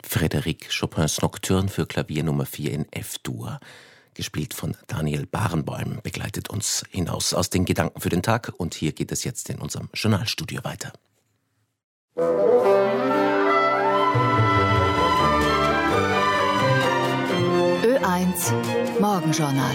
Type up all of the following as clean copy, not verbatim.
Frédéric Chopins Nocturne für Klavier Nummer 4 in F-Dur. Gespielt von Daniel Barenboim, begleitet uns hinaus aus den Gedanken für den Tag. Und hier geht es jetzt in unserem Journalstudio weiter. Ö1 Morgenjournal.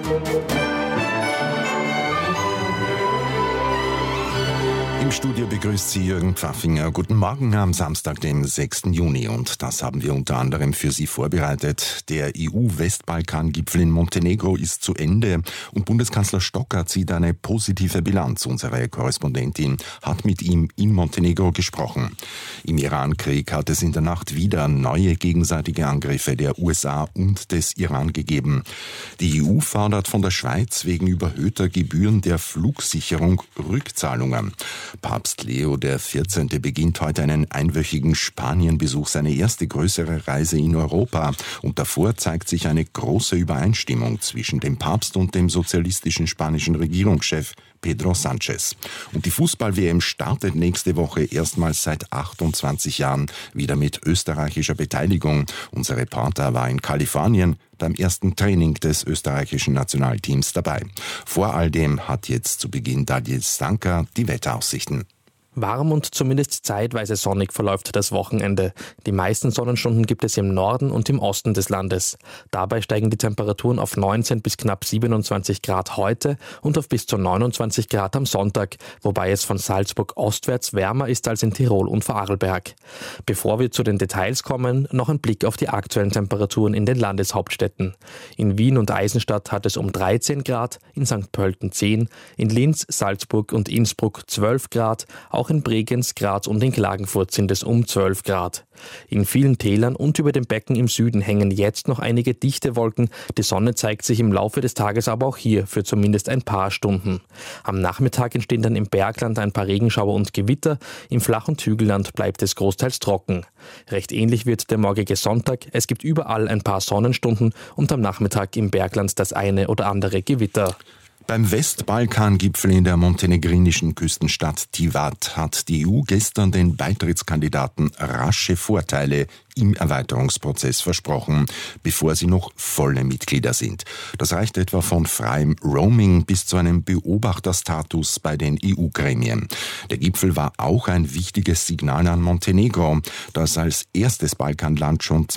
Im Studio begrüßt Sie Jürgen Pfaffinger. Guten Morgen am Samstag, dem 6. Juni. Und das haben wir unter anderem für Sie vorbereitet. Der EU-Westbalkan-Gipfel in Montenegro ist zu Ende und Bundeskanzler Stocker zieht eine positive Bilanz. Unsere Korrespondentin hat mit ihm in Montenegro gesprochen. Im Iran-Krieg hat es in der Nacht wieder neue gegenseitige Angriffe der USA und des Iran gegeben. Die EU fordert von der Schweiz wegen überhöhter Gebühren der Flugsicherung Rückzahlungen. Papst Leo XIV. Beginnt heute einen einwöchigen Spanienbesuch, seine erste größere Reise in Europa. Und davor zeigt sich eine große Übereinstimmung zwischen dem Papst und dem sozialistischen spanischen Regierungschef Pedro Sánchez. Und die Fußball-WM startet nächste Woche erstmals seit 28 Jahren wieder mit österreichischer Beteiligung. Unser Reporter war in Kalifornien beim ersten Training des österreichischen Nationalteams dabei. Vor all dem hat jetzt zu Beginn Daniel Stanka die Wetteraussichten. Warm und zumindest zeitweise sonnig verläuft das Wochenende. Die meisten Sonnenstunden gibt es im Norden und im Osten des Landes. Dabei steigen die Temperaturen auf 19 bis knapp 27 Grad heute und auf bis zu 29 Grad am Sonntag, wobei es von Salzburg ostwärts wärmer ist als in Tirol und Vorarlberg. Bevor wir zu den Details kommen, noch ein Blick auf die aktuellen Temperaturen in den Landeshauptstädten. In Wien und Eisenstadt hat es um 13 Grad, in St. Pölten 10, in Linz, Salzburg und Innsbruck 12 Grad, auch in Bregenz, Graz und in Klagenfurt sind es um 12 Grad. In vielen Tälern und über dem Becken im Süden hängen jetzt noch einige dichte Wolken. Die Sonne zeigt sich im Laufe des Tages aber auch hier für zumindest ein paar Stunden. Am Nachmittag entstehen dann im Bergland ein paar Regenschauer und Gewitter. Im Flach- und Hügelland bleibt es großteils trocken. Recht ähnlich wird der morgige Sonntag. Es gibt überall ein paar Sonnenstunden und am Nachmittag im Bergland das eine oder andere Gewitter. Beim Westbalkan-Gipfel in der montenegrinischen Küstenstadt Tivat hat die EU gestern den Beitrittskandidaten rasche Vorteile im Erweiterungsprozess versprochen, bevor sie noch volle Mitglieder sind. Das reicht etwa von freiem Roaming bis zu einem Beobachterstatus bei den EU-Gremien. Der Gipfel war auch ein wichtiges Signal an Montenegro, das als erstes Balkanland schon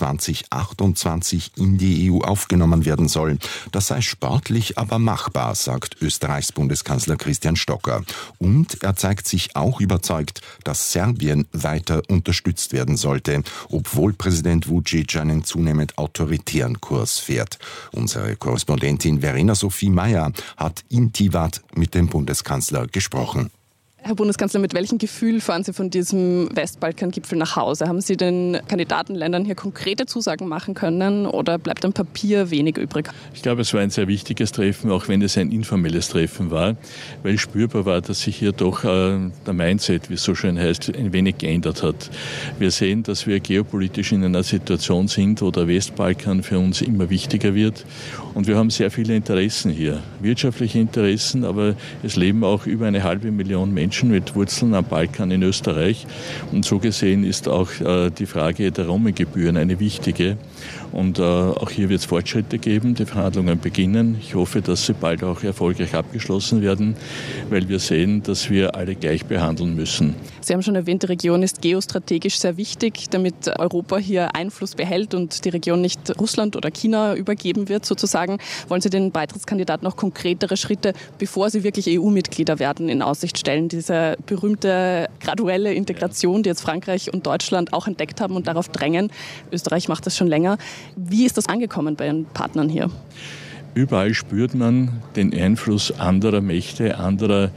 2028 in die EU aufgenommen werden soll. Das sei sportlich aber machbar, sagt Österreichs Bundeskanzler Christian Stocker. Und er zeigt sich auch überzeugt, dass Serbien weiter unterstützt werden sollte, obwohl Präsident Vučić einen zunehmend autoritären Kurs fährt. Unsere Korrespondentin Verena Sophie Meyer hat in Tivat mit dem Bundeskanzler gesprochen. Herr Bundeskanzler, mit welchem Gefühl fahren Sie von diesem Westbalkan-Gipfel nach Hause? Haben Sie den Kandidatenländern hier konkrete Zusagen machen können oder bleibt am Papier wenig übrig? Ich glaube, es war ein sehr wichtiges Treffen, auch wenn es ein informelles Treffen war, weil spürbar war, dass sich hier doch der Mindset, wie es so schön heißt, ein wenig geändert hat. Wir sehen, dass wir geopolitisch in einer Situation sind, wo der Westbalkan für uns immer wichtiger wird. Und wir haben sehr viele Interessen hier, wirtschaftliche Interessen, aber es leben auch über 500.000 Menschen mit Wurzeln am Balkan in Österreich. Und so gesehen ist auch die Frage der Roaminggebühren eine wichtige. Und auch hier wird es Fortschritte geben. Die Verhandlungen beginnen. Ich hoffe, dass sie bald auch erfolgreich abgeschlossen werden, weil wir sehen, dass wir alle gleich behandeln müssen. Sie haben schon erwähnt, die Region ist geostrategisch sehr wichtig, damit Europa hier Einfluss behält und die Region nicht Russland oder China übergeben wird, sozusagen. Wollen Sie den Beitrittskandidaten noch konkretere Schritte, bevor sie wirklich EU-Mitglieder werden, in Aussicht stellen? Diese berühmte graduelle Integration, die jetzt Frankreich und Deutschland auch entdeckt haben und darauf drängen. Österreich macht das schon länger. Wie ist das angekommen bei Ihren Partnern hier? Überall spürt man den Einfluss anderer Mächte, anderer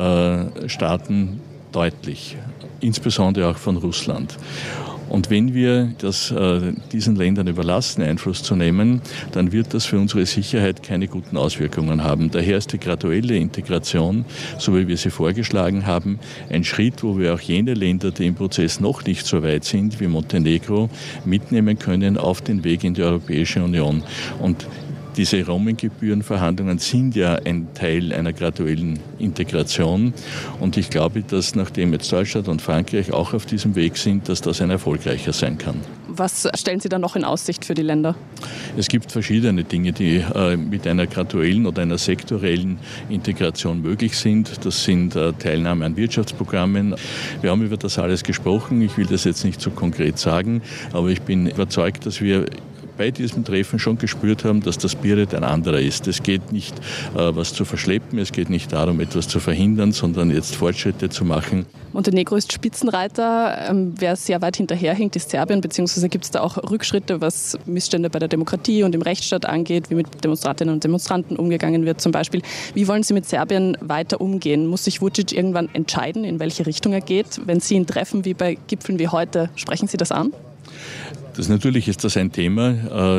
Staaten deutlich, insbesondere auch von Russland. Und wenn wir das diesen Ländern überlassen, Einfluss zu nehmen, dann wird das für unsere Sicherheit keine guten Auswirkungen haben. Daher ist die graduelle Integration, so wie wir sie vorgeschlagen haben, ein Schritt, wo wir auch jene Länder, die im Prozess noch nicht so weit sind wie Montenegro, mitnehmen können auf den Weg in die Europäische Union. Und Diese Roaming-Gebührenverhandlungen sind ja ein Teil einer graduellen Integration. Und ich glaube, dass nachdem jetzt Deutschland und Frankreich auch auf diesem Weg sind, dass das ein erfolgreicher sein kann. Was stellen Sie da noch in Aussicht für die Länder? Es gibt verschiedene Dinge, die mit einer graduellen oder einer sektorellen Integration möglich sind. Das sind Teilnahme an Wirtschaftsprogrammen. Wir haben über das alles gesprochen. Ich will das jetzt nicht so konkret sagen, aber ich bin überzeugt, dass wir bei diesem Treffen schon gespürt haben, dass der Spirit ein anderer ist. Es geht nicht, was zu verschleppen, es geht nicht darum, etwas zu verhindern, sondern jetzt Fortschritte zu machen. Montenegro ist Spitzenreiter. Wer sehr weit hinterherhinkt, ist Serbien, beziehungsweise gibt es da auch Rückschritte, was Missstände bei der Demokratie und im Rechtsstaat angeht, wie mit Demonstrantinnen und Demonstranten umgegangen wird zum Beispiel. Wie wollen Sie mit Serbien weiter umgehen? Muss sich Vučić irgendwann entscheiden, in welche Richtung er geht? Wenn Sie ihn treffen, wie bei Gipfeln wie heute, sprechen Sie das an? Natürlich ist das ein Thema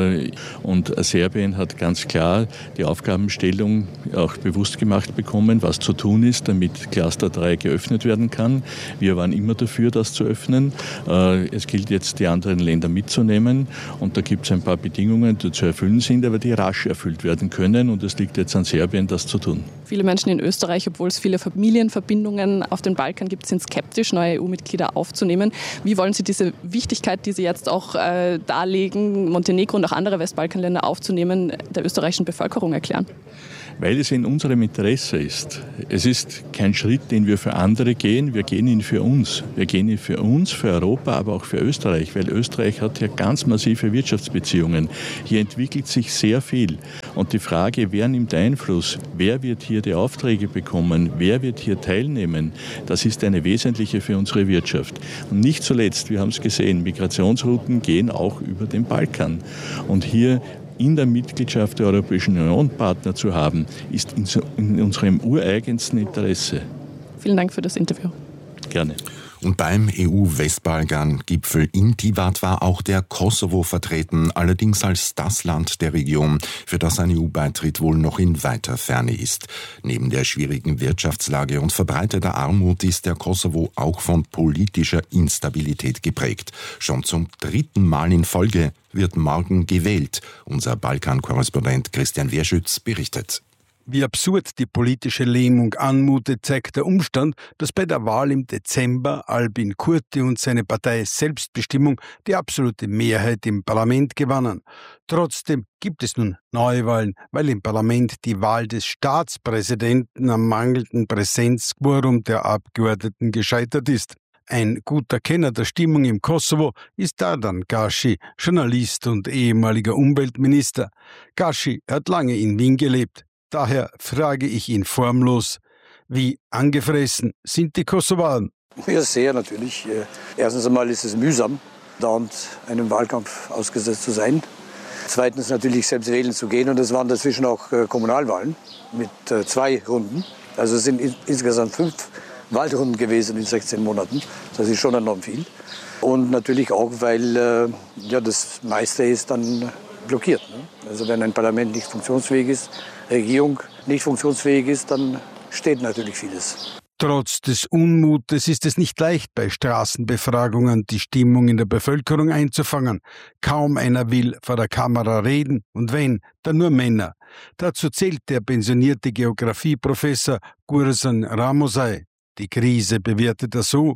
und Serbien hat ganz klar die Aufgabenstellung auch bewusst gemacht bekommen, was zu tun ist, damit Cluster 3 geöffnet werden kann. Wir waren immer dafür, das zu öffnen. Es gilt jetzt, die anderen Länder mitzunehmen und da gibt es ein paar Bedingungen, die zu erfüllen sind, aber die rasch erfüllt werden können und es liegt jetzt an Serbien, das zu tun. Viele Menschen in Österreich, obwohl es viele Familienverbindungen auf den Balkan gibt, sind skeptisch, neue EU-Mitglieder aufzunehmen. Wie wollen Sie diese Wichtigkeit, die Sie jetzt auch darlegen, Montenegro und auch andere Westbalkanländer aufzunehmen, der österreichischen Bevölkerung erklären? Weil es in unserem Interesse ist. Es ist kein Schritt, den wir für andere gehen, wir gehen ihn für uns. Wir gehen ihn für uns, für Europa, aber auch für Österreich, weil Österreich hat ja ganz massive Wirtschaftsbeziehungen. Hier entwickelt sich sehr viel. Und die Frage, wer nimmt Einfluss, wer wird hier die Aufträge bekommen, wer wird hier teilnehmen, das ist eine wesentliche für unsere Wirtschaft. Und nicht zuletzt, wir haben es gesehen, Migrationsrouten gehen auch über den Balkan. Und hier in der Mitgliedschaft der Europäischen Union Partner zu haben, ist in unserem ureigensten Interesse. Vielen Dank für das Interview. Gerne. Und beim EU-Westbalkan-Gipfel in Tivat war auch der Kosovo vertreten, allerdings als das Land der Region, für das ein EU-Beitritt wohl noch in weiter Ferne ist. Neben der schwierigen Wirtschaftslage und verbreiteter Armut ist der Kosovo auch von politischer Instabilität geprägt. Schon zum 3. Mal in Folge wird morgen gewählt. Unser Balkan-Korrespondent Christian Wehrschütz berichtet. Wie absurd die politische Lähmung anmutet, zeigt der Umstand, dass bei der Wahl im Dezember Albin Kurti und seine Partei Selbstbestimmung die absolute Mehrheit im Parlament gewannen. Trotzdem gibt es nun Neuwahlen, weil im Parlament die Wahl des Staatspräsidenten am mangelnden Präsenzquorum der Abgeordneten gescheitert ist. Ein guter Kenner der Stimmung im Kosovo ist Dadan Gashi, Journalist und ehemaliger Umweltminister. Gashi hat lange in Wien gelebt. Daher frage ich ihn formlos, wie angefressen sind die Kosovaren? Ja, sehr natürlich. Erstens einmal ist es mühsam, dauernd einem Wahlkampf ausgesetzt zu sein. Zweitens natürlich selbst wählen zu gehen und es waren dazwischen auch Kommunalwahlen mit 2 Runden. Also es sind insgesamt 5 Wahlrunden gewesen in 16 Monaten. Das ist schon enorm viel. Und natürlich auch, weil das meiste ist dann blockiert. Ne? Also wenn ein Parlament nicht funktionsfähig ist, Regierung nicht funktionsfähig ist, dann steht natürlich vieles. Trotz des Unmutes ist es nicht leicht, bei Straßenbefragungen die Stimmung in der Bevölkerung einzufangen. Kaum einer will vor der Kamera reden und wenn, dann nur Männer. Dazu zählt der pensionierte Geografieprofessor Gursan Ramosai. Die Krise bewertet er so.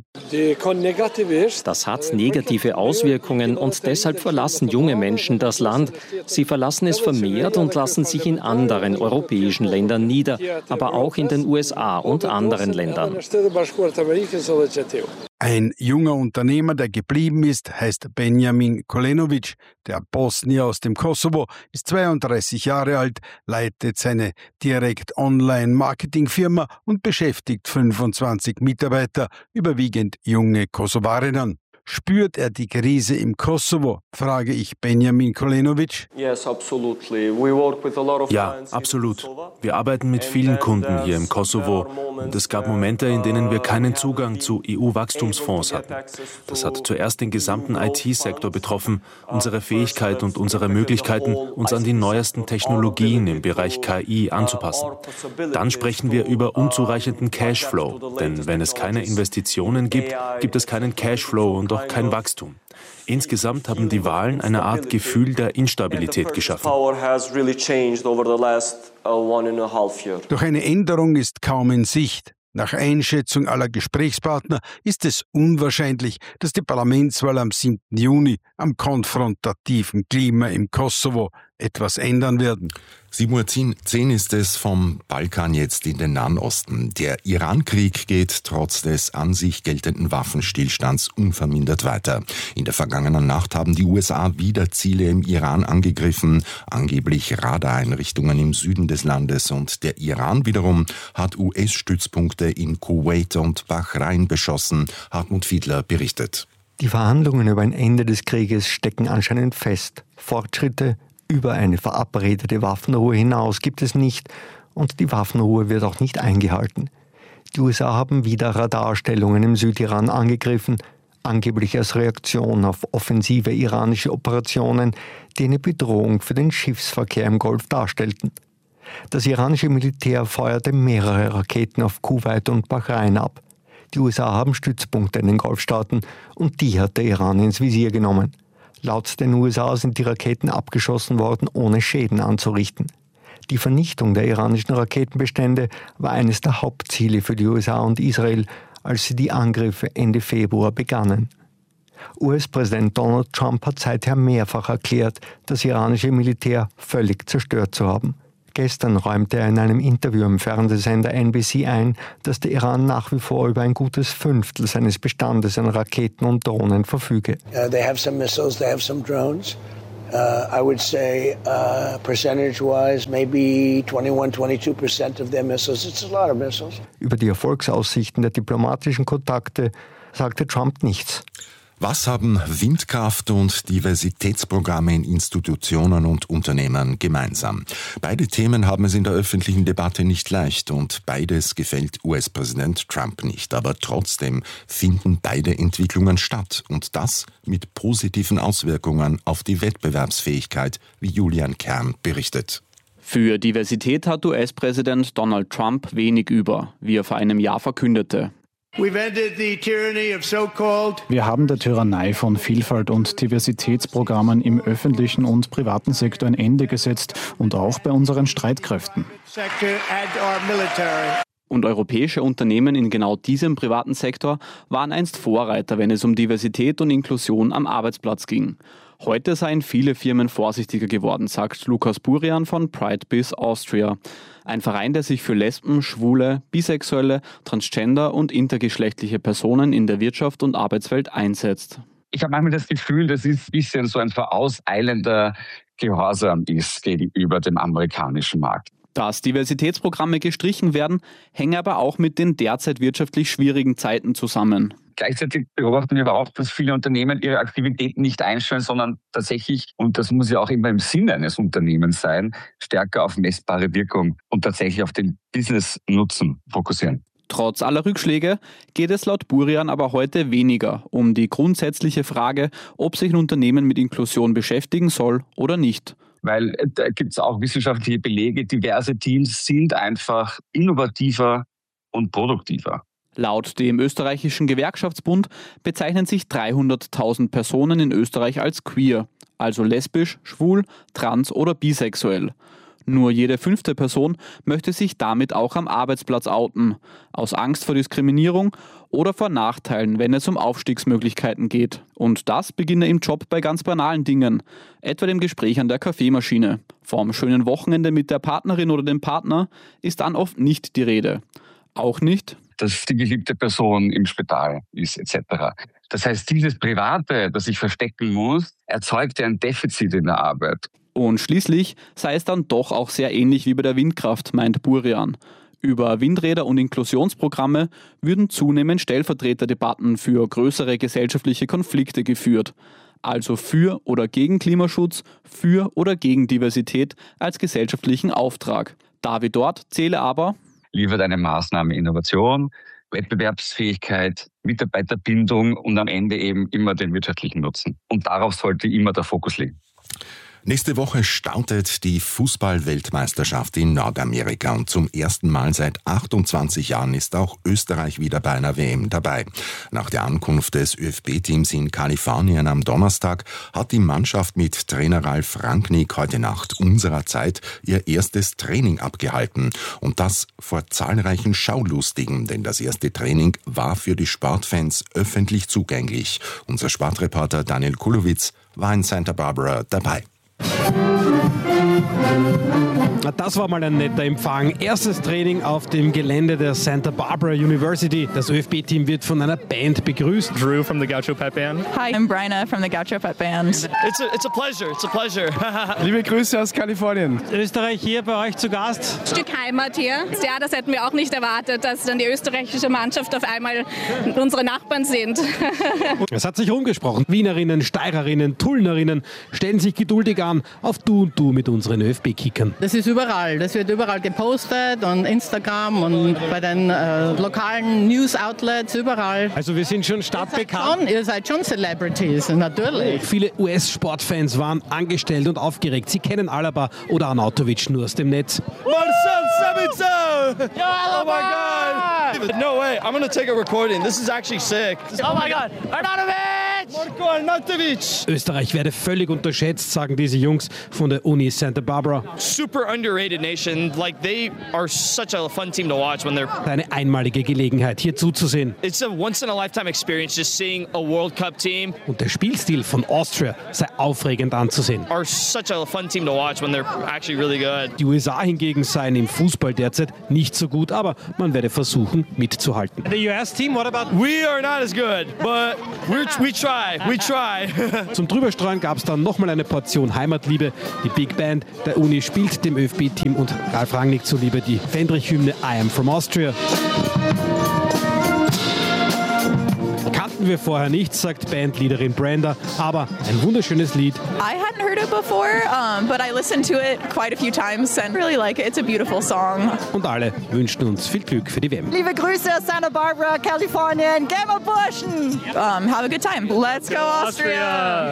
Das hat negative Auswirkungen und deshalb verlassen junge Menschen das Land. Sie verlassen es vermehrt und lassen sich in anderen europäischen Ländern nieder, aber auch in den USA und anderen Ländern. Ein junger Unternehmer, der geblieben ist, heißt Benjamin Kolenovic. Der Bosnier aus dem Kosovo ist 32 Jahre alt, leitet seine Direkt-Online-Marketing-Firma und beschäftigt 25 Mitarbeiter, überwiegend junge Kosovarinnen. Spürt er die Krise im Kosovo, frage ich Benjamin Kolenovic. Ja, absolut. Wir arbeiten mit vielen Kunden hier im Kosovo und es gab Momente, in denen wir keinen Zugang zu EU-Wachstumsfonds hatten. Das hat zuerst den gesamten IT-Sektor betroffen, unsere Fähigkeit und unsere Möglichkeiten, uns an die neuesten Technologien im Bereich KI anzupassen. Dann sprechen wir über unzureichenden Cashflow, denn wenn es keine Investitionen gibt, gibt es keinen Cashflow und jedoch kein Wachstum. Insgesamt haben die Wahlen eine Art Gefühl der Instabilität geschaffen. Doch eine Änderung ist kaum in Sicht. Nach Einschätzung aller Gesprächspartner ist es unwahrscheinlich, dass die Parlamentswahl am 7. Juni am konfrontativen Klima im Kosovo etwas ändern werden. 7:10 ist es vom Balkan jetzt in den Nahen Osten. Der Iran-Krieg geht trotz des an sich geltenden Waffenstillstands unvermindert weiter. In der vergangenen Nacht haben die USA wieder Ziele im Iran angegriffen, angeblich Radareinrichtungen im Süden des Landes, und der Iran wiederum hat US-Stützpunkte in Kuwait und Bahrain beschossen. Hartmut Fiedler berichtet. Die Verhandlungen über ein Ende des Krieges stecken anscheinend fest. Fortschritte über eine verabredete Waffenruhe hinaus gibt es nicht, und die Waffenruhe wird auch nicht eingehalten. Die USA haben wieder Radarstellungen im Südiran angegriffen, angeblich als Reaktion auf offensive iranische Operationen, die eine Bedrohung für den Schiffsverkehr im Golf darstellten. Das iranische Militär feuerte mehrere Raketen auf Kuwait und Bahrain ab. Die USA haben Stützpunkte in den Golfstaaten, und die hat der Iran ins Visier genommen. Laut den USA sind die Raketen abgeschossen worden, ohne Schäden anzurichten. Die Vernichtung der iranischen Raketenbestände war eines der Hauptziele für die USA und Israel, als sie die Angriffe Ende Februar begannen. US-Präsident Donald Trump hat seither mehrfach erklärt, das iranische Militär völlig zerstört zu haben. Gestern räumte er in einem Interview im Fernsehsender NBC ein, dass der Iran nach wie vor über ein gutes Fünftel seines Bestandes an Raketen und Drohnen verfüge. They have some missiles, they have some drones. I would say percentage-wise maybe 22% of their missiles. It's a lot of missiles. Über die Erfolgsaussichten der diplomatischen Kontakte sagte Trump nichts. Was haben Windkraft und Diversitätsprogramme in Institutionen und Unternehmen gemeinsam? Beide Themen haben es in der öffentlichen Debatte nicht leicht, und beides gefällt US-Präsident Trump nicht. Aber trotzdem finden beide Entwicklungen statt, und das mit positiven Auswirkungen auf die Wettbewerbsfähigkeit, wie Julian Kern berichtet. Für Diversität hat US-Präsident Donald Trump wenig über, wie er vor einem Jahr verkündete. Wir haben der Tyrannei von Vielfalt und Diversitätsprogrammen im öffentlichen und privaten Sektor ein Ende gesetzt, und auch bei unseren Streitkräften. Und europäische Unternehmen in genau diesem privaten Sektor waren einst Vorreiter, wenn es um Diversität und Inklusion am Arbeitsplatz ging. Heute seien viele Firmen vorsichtiger geworden, sagt Lukas Burian von Pride Biz Austria. Ein Verein, der sich für Lesben, Schwule, Bisexuelle, Transgender und intergeschlechtliche Personen in der Wirtschaft und Arbeitswelt einsetzt. Ich habe manchmal das Gefühl, dass es ein bisschen so ein vorauseilender Gehorsam ist gegenüber dem amerikanischen Markt. Dass Diversitätsprogramme gestrichen werden, hänge aber auch mit den derzeit wirtschaftlich schwierigen Zeiten zusammen. Gleichzeitig beobachten wir aber auch, dass viele Unternehmen ihre Aktivitäten nicht einstellen, sondern tatsächlich, und das muss ja auch immer im Sinne eines Unternehmens sein, stärker auf messbare Wirkung und tatsächlich auf den Business-Nutzen fokussieren. Trotz aller Rückschläge geht es laut Burian aber heute weniger um die grundsätzliche Frage, ob sich ein Unternehmen mit Inklusion beschäftigen soll oder nicht. Weil da gibt es auch wissenschaftliche Belege, diverse Teams sind einfach innovativer und produktiver. Laut dem österreichischen Gewerkschaftsbund bezeichnen sich 300.000 Personen in Österreich als queer, also lesbisch, schwul, trans oder bisexuell. Nur jede 5. Person möchte sich damit auch am Arbeitsplatz outen, aus Angst vor Diskriminierung oder vor Nachteilen, wenn es um Aufstiegsmöglichkeiten geht. Und das beginne im Job bei ganz banalen Dingen, etwa dem Gespräch an der Kaffeemaschine. Vom schönen Wochenende mit der Partnerin oder dem Partner ist dann oft nicht die Rede. Auch nicht, dass die geliebte Person im Spital ist, etc. Das heißt, dieses Private, das ich verstecken muss, erzeugt ja ein Defizit in der Arbeit. Und schließlich sei es dann doch auch sehr ähnlich wie bei der Windkraft, meint Burian. Über Windräder und Inklusionsprogramme würden zunehmend Stellvertreterdebatten für größere gesellschaftliche Konflikte geführt. Also für oder gegen Klimaschutz, für oder gegen Diversität als gesellschaftlichen Auftrag. Da wie dort zähle aber: liefert eine Maßnahme Innovation, Wettbewerbsfähigkeit, Mitarbeiterbindung und am Ende eben immer den wirtschaftlichen Nutzen. Und darauf sollte immer der Fokus liegen. Nächste Woche startet die Fußball-Weltmeisterschaft in Nordamerika und zum ersten Mal seit 28 Jahren ist auch Österreich wieder bei einer WM dabei. Nach der Ankunft des ÖFB-Teams in Kalifornien am Donnerstag hat die Mannschaft mit Trainer Ralf Rangnick heute Nacht unserer Zeit ihr erstes Training abgehalten. Und das vor zahlreichen Schaulustigen, denn das erste Training war für die Sportfans öffentlich zugänglich. Unser Sportreporter Daniel Kulowitz war in Santa Barbara dabei. Das war mal ein netter Empfang. Erstes Training auf dem Gelände der Santa Barbara University. Das ÖFB-Team wird von einer Band begrüßt. Drew from the Gaucho Pet Band. Hi, I'm Bryna from the Gaucho Pet Band. It's a pleasure. It's a pleasure. Liebe Grüße aus Kalifornien. Österreich hier bei euch zu Gast. Ein Stück Heimat hier. Ja, das hätten wir auch nicht erwartet, dass dann die österreichische Mannschaft auf einmal unsere Nachbarn sind. Es hat sich rumgesprochen. Wienerinnen, Steirerinnen, Tullnerinnen stellen sich geduldig an auf Du und Du mit unseren ÖFB-Kickern. Das ist überall. Das wird überall gepostet und Instagram und bei den lokalen News-Outlets überall. Also wir sind schon stadtbekannt. Ihr seid schon Celebrities, natürlich. Viele US-Sportfans waren angestellt und aufgeregt. Sie kennen Alaba oder Arnautovic nur aus dem Netz. Marcel Sabitzer! Oh my God! No way, I'm gonna take a recording. This is actually sick. Oh my God! Arnautovic! Marco Arnautovic! Österreich werde völlig unterschätzt, sagen diese Jungs von der Uni Santa Barbara. Super underrated nation. Like they are such a fun team to watch when they're. Eine einmalige Gelegenheit, hier zuzusehen. It's a once in a lifetime experience just seeing a World Cup team. Und der Spielstil von Austria sei aufregend anzusehen. Are such a fun team to watch when they're actually really good. Die USA hingegen seien im Fußball derzeit nicht so gut, aber man werde versuchen mitzuhalten. The US team, what about? We are not as good, but we try. We try. Zum Drüberstreuen gab es dann nochmal eine Portion Heimatliebe. Die Big Band der Uni spielt dem ÖFB-Team und Ralf Rangnick zuliebe die Fendrich-Hymne I Am From Austria. Kannten wir vorher nicht, sagt Bandleaderin Brenda, aber ein wunderschönes Lied. I hadn't heard it before, but I listened to it quite a few times and really like it. It's a beautiful song. Und alle wünschen uns viel Glück für die WM. Liebe Grüße aus Santa Barbara, Kalifornien. Game of Burschen! Have a good time. Let's go Austria!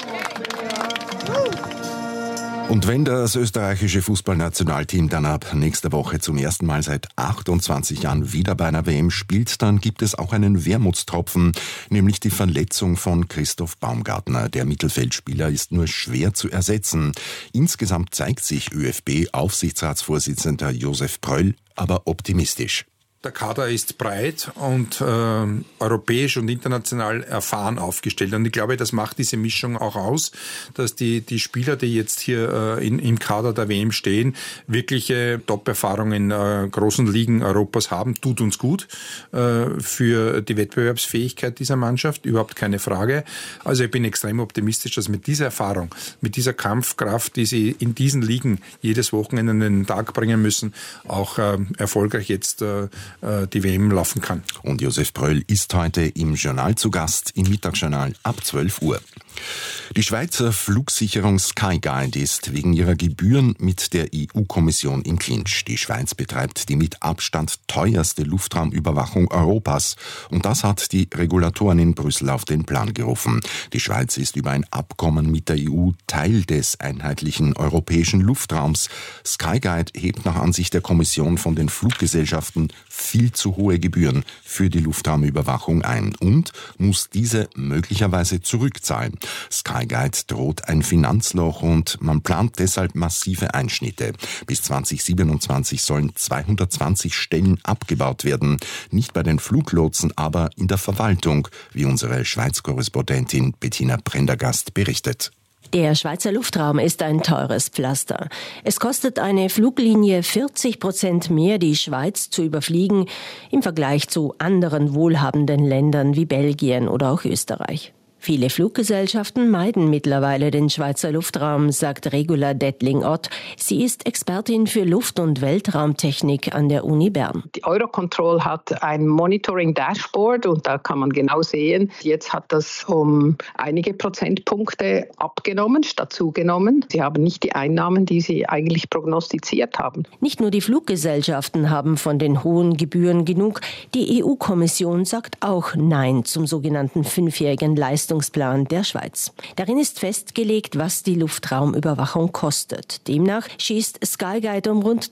Und wenn das österreichische Fußballnationalteam dann ab nächster Woche zum ersten Mal seit 28 Jahren wieder bei einer WM spielt, dann gibt es auch einen Wermutstropfen, nämlich die Verletzung von Christoph Baumgartner. Der Mittelfeldspieler ist nur schwer zu ersetzen. Insgesamt zeigt sich ÖFB-Aufsichtsratsvorsitzender Josef Pröll aber optimistisch. Der Kader ist breit und europäisch und international erfahren aufgestellt. Und ich glaube, das macht diese Mischung auch aus, dass die Spieler, die jetzt hier im Kader der WM stehen, wirkliche Top-Erfahrung in großen Ligen Europas haben. Tut uns gut für die Wettbewerbsfähigkeit dieser Mannschaft, überhaupt keine Frage. Also ich bin extrem optimistisch, dass mit dieser Erfahrung, mit dieser Kampfkraft, die sie in diesen Ligen jedes Wochenende an den Tag bringen müssen, auch erfolgreich jetzt die WM laufen kann. Und Josef Pröll ist heute im Journal zu Gast, im Mittagsjournal ab 12 Uhr. Die Schweizer Flugsicherung Skyguide ist wegen ihrer Gebühren mit der EU-Kommission im Clinch. Die Schweiz betreibt die mit Abstand teuerste Luftraumüberwachung Europas. Und das hat die Regulatoren in Brüssel auf den Plan gerufen. Die Schweiz ist über ein Abkommen mit der EU Teil des einheitlichen europäischen Luftraums. Skyguide hebt nach Ansicht der Kommission von den Fluggesellschaften viel zu hohe Gebühren für die Luftraumüberwachung ein und muss diese möglicherweise zurückzahlen. Skyguide droht ein Finanzloch und man plant deshalb massive Einschnitte. Bis 2027 sollen 220 Stellen abgebaut werden. Nicht bei den Fluglotsen, aber in der Verwaltung, wie unsere Schweiz-Korrespondentin Bettina Prendergast berichtet. Der Schweizer Luftraum ist ein teures Pflaster. Es kostet eine Fluglinie 40% mehr, die Schweiz zu überfliegen, im Vergleich zu anderen wohlhabenden Ländern wie Belgien oder auch Österreich. Viele Fluggesellschaften meiden mittlerweile den Schweizer Luftraum, sagt Regula Dettling-Ott. Sie ist Expertin für Luft- und Weltraumtechnik an der Uni Bern. Die Eurocontrol hat ein Monitoring-Dashboard und da kann man genau sehen, jetzt hat das um einige Prozentpunkte abgenommen, statt zugenommen. Sie haben nicht die Einnahmen, die sie eigentlich prognostiziert haben. Nicht nur die Fluggesellschaften haben von den hohen Gebühren genug. Die EU-Kommission sagt auch Nein zum sogenannten 5-jährigen Leistungsvertrag Leistungsplan der Schweiz. Darin ist festgelegt, was die Luftraumüberwachung kostet. Demnach schießt Skyguide um rund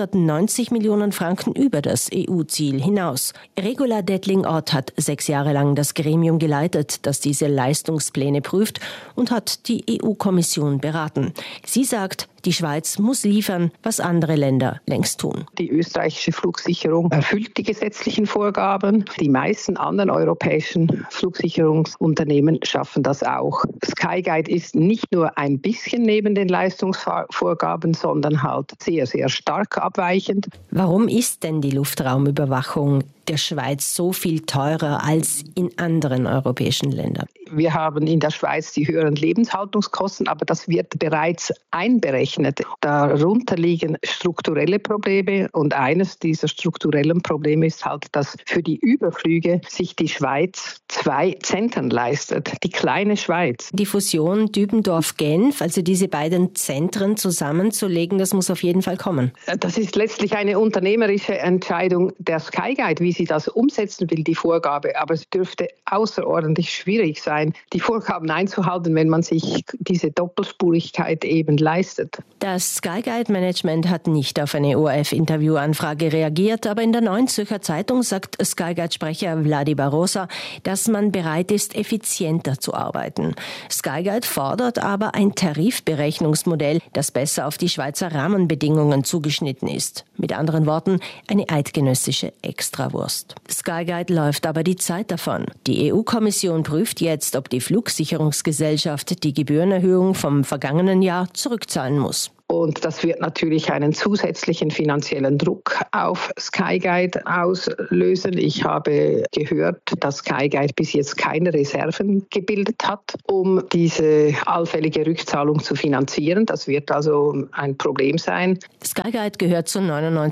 290 Millionen Franken über das EU-Ziel hinaus. Regula Dettling-Ott hat 6 Jahre lang das Gremium geleitet, das diese Leistungspläne prüft, und hat die EU-Kommission beraten. Sie sagt, die Schweiz muss liefern, was andere Länder längst tun. Die österreichische Flugsicherung erfüllt die gesetzlichen Vorgaben. Die meisten anderen europäischen Flugsicherungsunternehmen schaffen das auch. Skyguide ist nicht nur ein bisschen neben den Leistungsvorgaben, sondern halt sehr, sehr stark abweichend. Warum ist denn die Luftraumüberwachung der Schweiz so viel teurer als in anderen europäischen Ländern? Wir haben in der Schweiz die höheren Lebenshaltungskosten, aber das wird bereits einberechnet. Darunter liegen strukturelle Probleme und eines dieser strukturellen Probleme ist halt, dass für die Überflüge sich die Schweiz 2 Zentren leistet. Die kleine Schweiz. Die Fusion Dübendorf-Genf, also diese beiden Zentren zusammenzulegen, das muss auf jeden Fall kommen. Das ist letztlich eine unternehmerische Entscheidung der Skyguide, wie sie das umsetzen will, die Vorgabe. Aber es dürfte außerordentlich schwierig sein, die Vorgaben einzuhalten, wenn man sich diese Doppelspurigkeit eben leistet. Das Skyguide-Management hat nicht auf eine ORF-Interviewanfrage reagiert, aber in der Neuen Zürcher Zeitung sagt Skyguide-Sprecher Vladi Barrosa, dass man bereit ist, effizienter zu arbeiten. Skyguide fordert aber ein Tarifberechnungsmodell, das besser auf die Schweizer Rahmenbedingungen zugeschnitten ist. Mit anderen Worten, eine eidgenössische Extrawurst. Skyguide läuft aber die Zeit davon. Die EU-Kommission prüft jetzt, ob die Flugsicherungsgesellschaft die Gebührenerhöhung vom vergangenen Jahr zurückzahlen muss. Und das wird natürlich einen zusätzlichen finanziellen Druck auf Skyguide auslösen. Ich habe gehört, dass Skyguide bis jetzt keine Reserven gebildet hat, um diese allfällige Rückzahlung zu finanzieren. Das wird also ein Problem sein. Skyguide gehört zu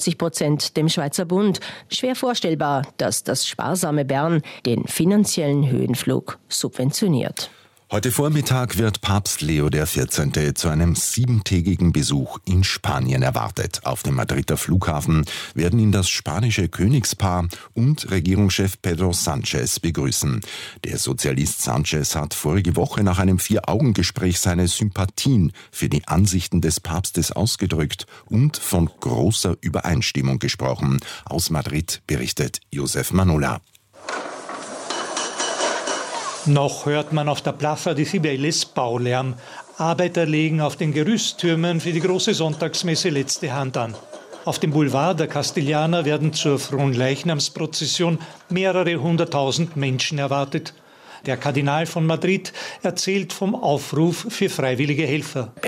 99% dem Schweizer Bund. Schwer vorstellbar, dass das sparsame Bern den finanziellen Höhenflug subventioniert. Heute Vormittag wird Papst Leo XIV. Zu einem 7-tägigen Besuch in Spanien erwartet. Auf dem Madrider Flughafen werden ihn das spanische Königspaar und Regierungschef Pedro Sánchez begrüßen. Der Sozialist Sánchez hat vorige Woche nach einem 4-Augen-Gespräch seine Sympathien für die Ansichten des Papstes ausgedrückt und von großer Übereinstimmung gesprochen. Aus Madrid berichtet Josef Manola. Noch hört man auf der Plaza de Cibeles Baulärm. Arbeiter legen auf den Gerüsttürmen für die große Sonntagsmesse letzte Hand an. Auf dem Boulevard der Castellaner werden zur Fronleichnamsprozession mehrere 100.000 Menschen erwartet. Der Kardinal von Madrid erzählt vom Aufruf für freiwillige Helfer. Auf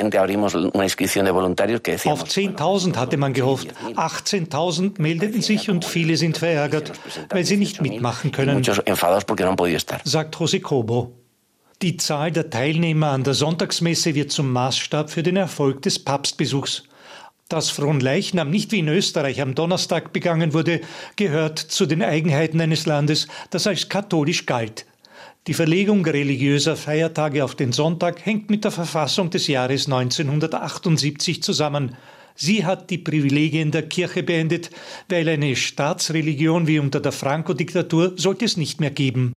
10.000 hatte man gehofft. 18.000 meldeten sich und viele sind verärgert, weil sie nicht mitmachen können, sagt José Cobo. Die Zahl der Teilnehmer an der Sonntagsmesse wird zum Maßstab für den Erfolg des Papstbesuchs. Dass Fronleichnam nicht wie in Österreich am Donnerstag begangen wurde, gehört zu den Eigenheiten eines Landes, das als katholisch galt. Die Verlegung religiöser Feiertage auf den Sonntag hängt mit der Verfassung des Jahres 1978 zusammen. Sie hat die Privilegien der Kirche beendet, weil eine Staatsreligion wie unter der Franco-Diktatur sollte es nicht mehr geben.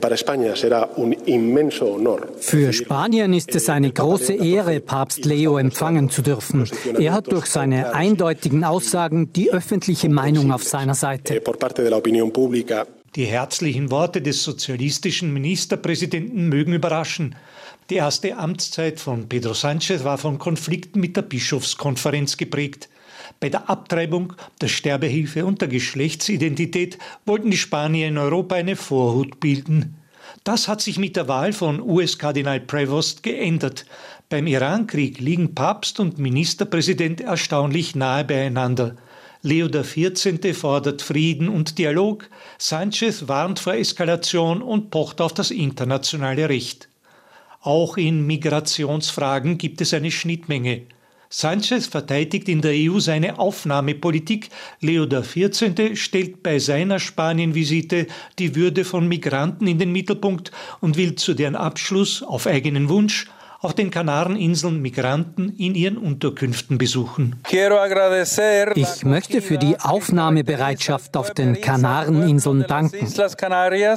Für Spanien ist es eine große Ehre, Papst Leo empfangen zu dürfen. Er hat durch seine eindeutigen Aussagen die öffentliche Meinung auf seiner Seite. Die herzlichen Worte des sozialistischen Ministerpräsidenten mögen überraschen. Die erste Amtszeit von Pedro Sánchez war von Konflikten mit der Bischofskonferenz geprägt. Bei der Abtreibung, der Sterbehilfe und der Geschlechtsidentität wollten die Spanier in Europa eine Vorhut bilden. Das hat sich mit der Wahl von US-Kardinal Prevost geändert. Beim Irankrieg liegen Papst und Ministerpräsident erstaunlich nahe beieinander. Leo XIV. Fordert Frieden und Dialog, Sánchez warnt vor Eskalation und pocht auf das internationale Recht. Auch in Migrationsfragen gibt es eine Schnittmenge. Sánchez verteidigt in der EU seine Aufnahmepolitik. Leo XIV. Stellt bei seiner Spanien-Visite die Würde von Migranten in den Mittelpunkt und will zu deren Abschluss auf eigenen Wunsch auf den Kanareninseln Migranten in ihren Unterkünften besuchen. Ich möchte für die Aufnahmebereitschaft auf den Kanareninseln danken.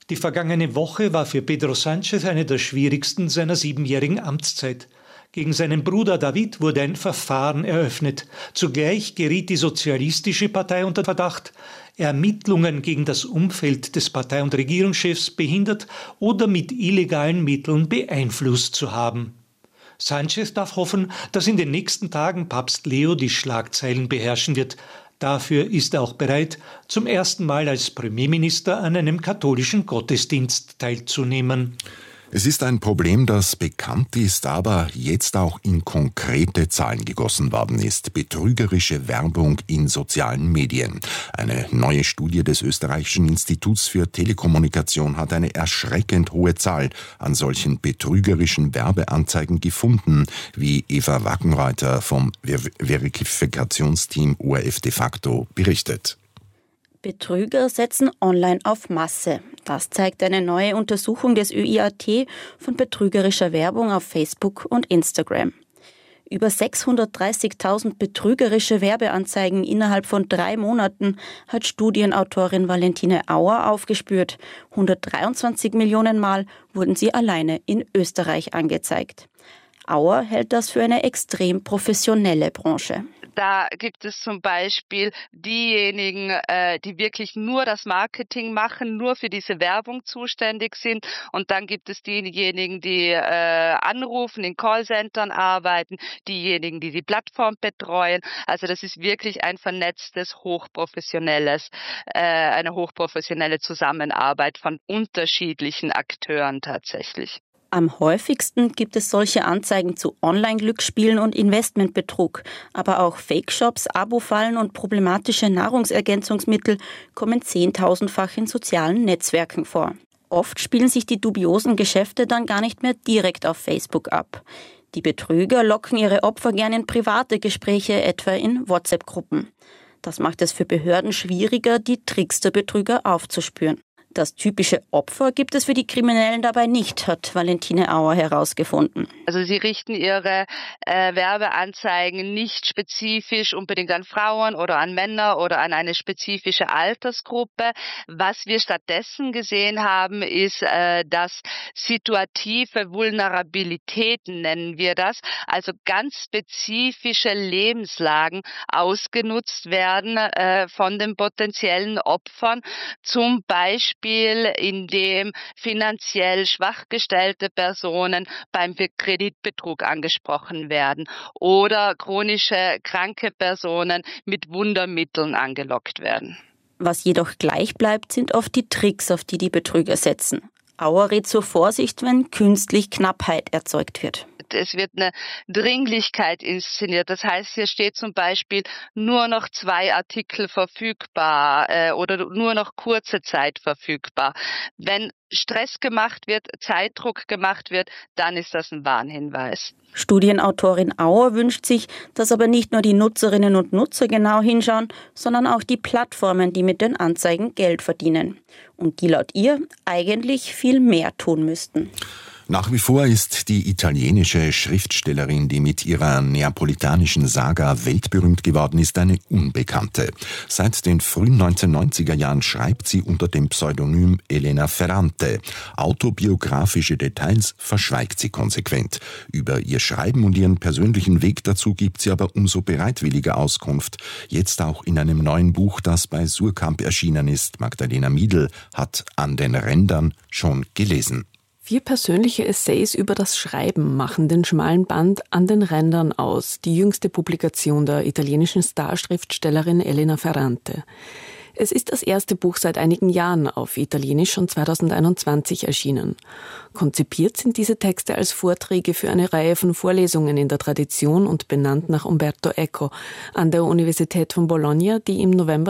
Die vergangene Woche war für Pedro Sánchez eine der schwierigsten seiner 7-jährigen Amtszeit. Gegen seinen Bruder David wurde ein Verfahren eröffnet. Zugleich geriet die Sozialistische Partei unter Verdacht, Ermittlungen gegen das Umfeld des Partei- und Regierungschefs behindert oder mit illegalen Mitteln beeinflusst zu haben. Sánchez darf hoffen, dass in den nächsten Tagen Papst Leo die Schlagzeilen beherrschen wird. Dafür ist er auch bereit, zum ersten Mal als Premierminister an einem katholischen Gottesdienst teilzunehmen. Es ist ein Problem, das bekannt ist, aber jetzt auch in konkrete Zahlen gegossen worden ist. Betrügerische Werbung in sozialen Medien. Eine neue Studie des Österreichischen Instituts für Telekommunikation hat eine erschreckend hohe Zahl an solchen betrügerischen Werbeanzeigen gefunden, wie Eva Wackenreuther vom Verifikationsteam ORF de facto berichtet. Betrüger setzen online auf Masse. Das zeigt eine neue Untersuchung des ÖIAT von betrügerischer Werbung auf Facebook und Instagram. Über 630.000 betrügerische Werbeanzeigen innerhalb von 3 Monaten hat Studienautorin Valentine Auer aufgespürt. 123 Millionen Mal wurden sie alleine in Österreich angezeigt. Auer hält das für eine extrem professionelle Branche. Da gibt es zum Beispiel diejenigen, die wirklich nur das Marketing machen, nur für diese Werbung zuständig sind. Und dann gibt es diejenigen, die anrufen, in Callcentern arbeiten, diejenigen, die die Plattform betreuen. Also das ist wirklich ein vernetztes, eine hochprofessionelle Zusammenarbeit von unterschiedlichen Akteuren tatsächlich. Am häufigsten gibt es solche Anzeigen zu Online-Glücksspielen und Investmentbetrug. Aber auch Fake-Shops, Abo-Fallen und problematische Nahrungsergänzungsmittel kommen 10.000-fach in sozialen Netzwerken vor. Oft spielen sich die dubiosen Geschäfte dann gar nicht mehr direkt auf Facebook ab. Die Betrüger locken ihre Opfer gern in private Gespräche, etwa in WhatsApp-Gruppen. Das macht es für Behörden schwieriger, die Tricks der Betrüger aufzuspüren. Das typische Opfer gibt es für die Kriminellen dabei nicht, hat Valentine Auer herausgefunden. Also sie richten ihre Werbeanzeigen nicht spezifisch unbedingt an Frauen oder an Männer oder an eine spezifische Altersgruppe. Was wir stattdessen gesehen haben, ist, dass situative Vulnerabilitäten, nennen wir das, also ganz spezifische Lebenslagen ausgenutzt werden von den potenziellen Opfern, zum Beispiel indem finanziell schwach gestellte Personen beim Kreditbetrug angesprochen werden oder chronische kranke Personen mit Wundermitteln angelockt werden. Was jedoch gleich bleibt, sind oft die Tricks, auf die die Betrüger setzen. Auer rät zur Vorsicht, wenn künstlich Knappheit erzeugt wird. Es wird eine Dringlichkeit inszeniert. Das heißt, hier steht zum Beispiel nur noch 2 Artikel verfügbar oder nur noch kurze Zeit verfügbar. Wenn Stress gemacht wird, Zeitdruck gemacht wird, dann ist das ein Warnhinweis. Studienautorin Auer wünscht sich, dass aber nicht nur die Nutzerinnen und Nutzer genau hinschauen, sondern auch die Plattformen, die mit den Anzeigen Geld verdienen. Und die laut ihr eigentlich viel mehr tun müssten. Nach wie vor ist die italienische Schriftstellerin, die mit ihrer neapolitanischen Saga weltberühmt geworden ist, eine Unbekannte. Seit den frühen 1990er Jahren schreibt sie unter dem Pseudonym Elena Ferrante. Autobiografische Details verschweigt sie konsequent. Über ihr Schreiben und ihren persönlichen Weg dazu gibt sie aber umso bereitwilliger Auskunft. Jetzt auch in einem neuen Buch, das bei Surkamp erschienen ist. Magdalena Miedl hat An den Rändern schon gelesen. 4 persönliche Essays über das Schreiben machen den schmalen Band An den Rändern aus, die jüngste Publikation der italienischen Starschriftstellerin Elena Ferrante. Es ist das erste Buch seit einigen Jahren auf Italienisch und 2021 erschienen. Konzipiert sind diese Texte als Vorträge für eine Reihe von Vorlesungen in der Tradition und benannt nach Umberto Eco an der Universität von Bologna, die im November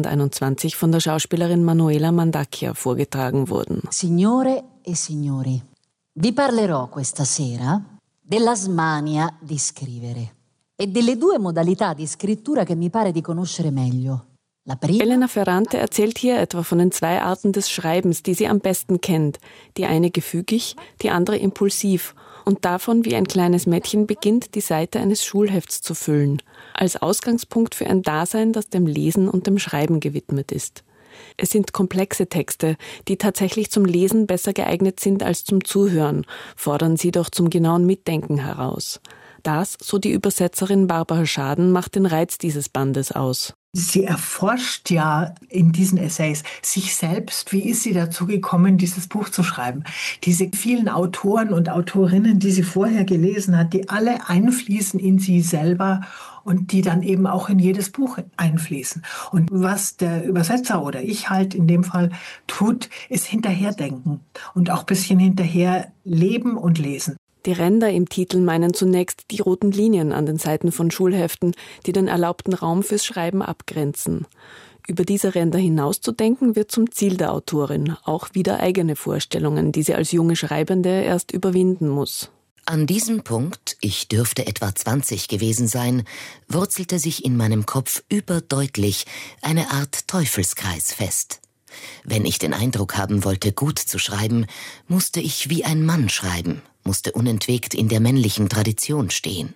2021 von der Schauspielerin Manuela Mandacchia vorgetragen wurden. Signore e signori, vi parlerò questa sera della smania di scrivere e delle 2 modalità di scrittura che mi pare di conoscere meglio. Elena Ferrante erzählt hier etwa von den 2 Arten des Schreibens, die sie am besten kennt. Die eine gefügig, die andere impulsiv. Und davon, wie ein kleines Mädchen beginnt, die Seite eines Schulhefts zu füllen. Als Ausgangspunkt für ein Dasein, das dem Lesen und dem Schreiben gewidmet ist. Es sind komplexe Texte, die tatsächlich zum Lesen besser geeignet sind als zum Zuhören, fordern sie doch zum genauen Mitdenken heraus. Das, so die Übersetzerin Barbara Schaden, macht den Reiz dieses Bandes aus. Sie erforscht ja in diesen Essays sich selbst. Wie ist sie dazu gekommen, dieses Buch zu schreiben? Diese vielen Autoren und Autorinnen, die sie vorher gelesen hat, die alle einfließen in sie selber und die dann eben auch in jedes Buch einfließen. Und was der Übersetzer oder ich halt in dem Fall tut, ist hinterherdenken und auch ein bisschen hinterher leben und lesen. Die Ränder im Titel meinen zunächst die roten Linien an den Seiten von Schulheften, die den erlaubten Raum fürs Schreiben abgrenzen. Über diese Ränder hinauszudenken wird zum Ziel der Autorin, auch wieder eigene Vorstellungen, die sie als junge Schreibende erst überwinden muss. An diesem Punkt, ich dürfte etwa 20 gewesen sein, wurzelte sich in meinem Kopf überdeutlich eine Art Teufelskreis fest. Wenn ich den Eindruck haben wollte, gut zu schreiben, musste ich wie ein Mann schreiben, musste unentwegt in der männlichen Tradition stehen.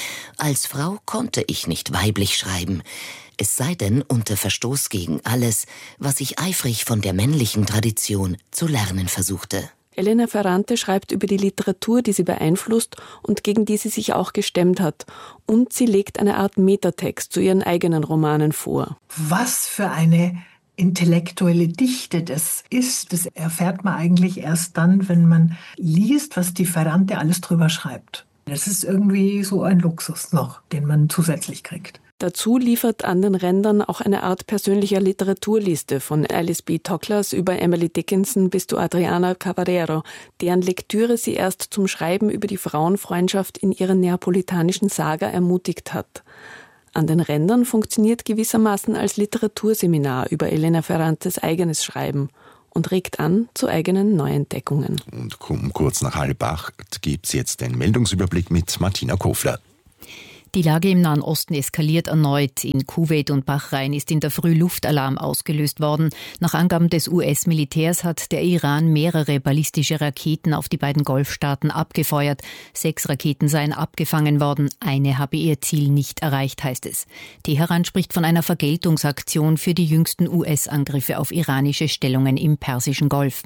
Als Frau konnte ich nicht weiblich schreiben, es sei denn unter Verstoß gegen alles, was ich eifrig von der männlichen Tradition zu lernen versuchte. Elena Ferrante schreibt über die Literatur, die sie beeinflusst und gegen die sie sich auch gestemmt hat. Und sie legt eine Art Metatext zu ihren eigenen Romanen vor. Was für eine intellektuelle Dichte das ist, das erfährt man eigentlich erst dann, wenn man liest, was die Ferrante alles drüber schreibt. Das ist irgendwie so ein Luxus noch, den man zusätzlich kriegt. Dazu liefert An den Rändern auch eine Art persönlicher Literaturliste von Alice B. Toklas über Emily Dickinson bis zu Adriana Cavarero, deren Lektüre sie erst zum Schreiben über die Frauenfreundschaft in ihrer neapolitanischen Saga ermutigt hat. An den Rändern funktioniert gewissermaßen als Literaturseminar über Elena Ferrantes eigenes Schreiben und regt an zu eigenen Neuentdeckungen. Und kurz nach 7:30 gibt's jetzt den Meldungsüberblick mit Martina Kofler. Die Lage im Nahen Osten eskaliert erneut. In Kuwait und Bahrain ist in der Früh Luftalarm ausgelöst worden. Nach Angaben des US-Militärs hat der Iran mehrere ballistische Raketen auf die beiden Golfstaaten abgefeuert. 6 Raketen seien abgefangen worden. Eine habe ihr Ziel nicht erreicht, heißt es. Teheran spricht von einer Vergeltungsaktion für die jüngsten US-Angriffe auf iranische Stellungen im Persischen Golf.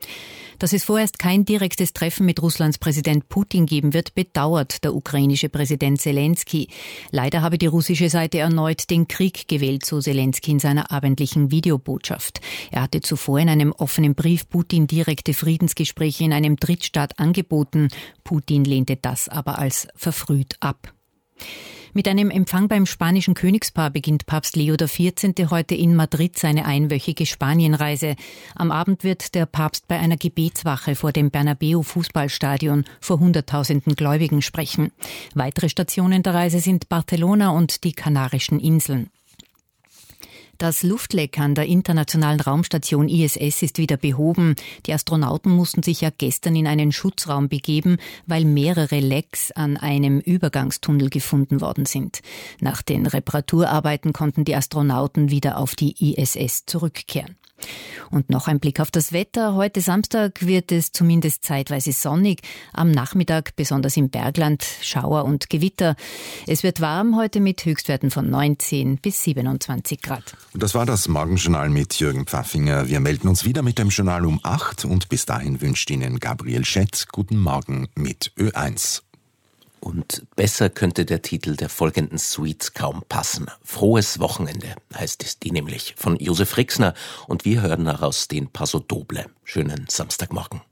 Dass es vorerst kein direktes Treffen mit Russlands Präsident Putin geben wird, bedauert der ukrainische Präsident Zelensky. Leider habe die russische Seite erneut den Krieg gewählt, so Zelensky in seiner abendlichen Videobotschaft. Er hatte zuvor in einem offenen Brief Putin direkte Friedensgespräche in einem Drittstaat angeboten. Putin lehnte das aber als verfrüht ab. Mit einem Empfang beim spanischen Königspaar beginnt Papst Leo XIV. Heute in Madrid seine einwöchige Spanienreise. Am Abend wird der Papst bei einer Gebetswache vor dem Bernabeu-Fußballstadion vor Hunderttausenden Gläubigen sprechen. Weitere Stationen der Reise sind Barcelona und die Kanarischen Inseln. Das Luftleck an der internationalen Raumstation ISS ist wieder behoben. Die Astronauten mussten sich ja gestern in einen Schutzraum begeben, weil mehrere Lecks an einem Übergangstunnel gefunden worden sind. Nach den Reparaturarbeiten konnten die Astronauten wieder auf die ISS zurückkehren. Und noch ein Blick auf das Wetter. Heute Samstag wird es zumindest zeitweise sonnig. Am Nachmittag, besonders im Bergland, Schauer und Gewitter. Es wird warm heute mit Höchstwerten von 19 bis 27 Grad. Und das war das Morgenjournal mit Jürgen Pfaffinger. Wir melden uns wieder mit dem Journal um 8 und bis dahin wünscht Ihnen Gabriel Schett guten Morgen mit Ö1. Und besser könnte der Titel der folgenden Suite kaum passen. Frohes Wochenende heißt es die nämlich von Josef Rixner und wir hören daraus den Paso Doble. Schönen Samstagmorgen.